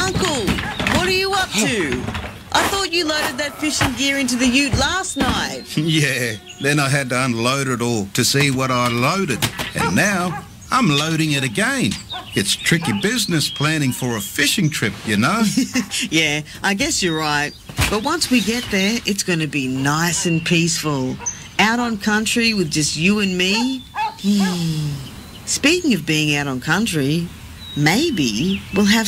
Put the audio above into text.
Uncle, what are you up to? I thought you loaded that fishing gear into the ute last night. Yeah, then I had to unload it all to see what I loaded. And now I'm loading it again. It's tricky business planning for a fishing trip, you know? Yeah, I guess you're right. But once we get there, it's going to be nice and peaceful. Out on country with just you and me. Speaking of being out on country, maybe we'll have